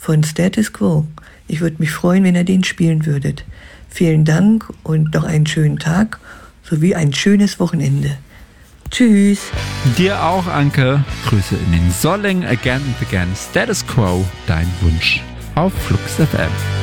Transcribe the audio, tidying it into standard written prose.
von Status Quo. Ich würde mich freuen, wenn ihr den spielen würdet. Vielen Dank und noch einen schönen Tag sowie ein schönes Wochenende. Tschüss. Dir auch, Anke. Grüße in den Solling Again and Again. Status Quo, dein Wunsch auf Flux FM.